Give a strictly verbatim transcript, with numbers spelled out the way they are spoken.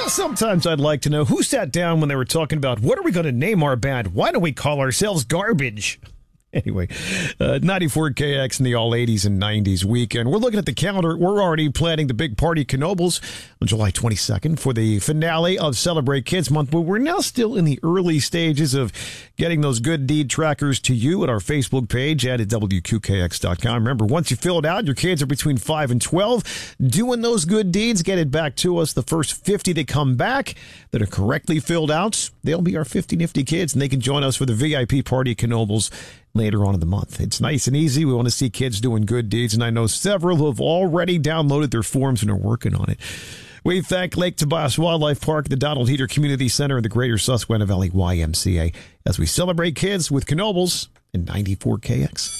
Sometimes I'd like to know who sat down when they were talking about what are we going to name our band? Why don't we call ourselves Garbage? Anyway, uh, ninety-four K X in the all eighties and nineties weekend. We're looking at the calendar. We're already planning the big party at Knoebels on July twenty-second for the finale of Celebrate Kids Month. But we're now still in the early stages of getting those good deed trackers to you at our Facebook page at W Q K X dot com. Remember, once you fill it out, your kids are between five and twelve. Doing those good deeds, get it back to us. The first fifty that come back that are correctly filled out, they'll be our fifty nifty kids, and they can join us for the V I P party at Knoebels later on in the month. It's nice and easy. We want to see kids doing good deeds, and I know several have already downloaded their forms and are working on it. We thank Lake Tobias Wildlife Park, the Donald Heater Community Center, and the Greater Susquehanna Valley Y M C A as we celebrate kids with Knoebels and ninety-four K X.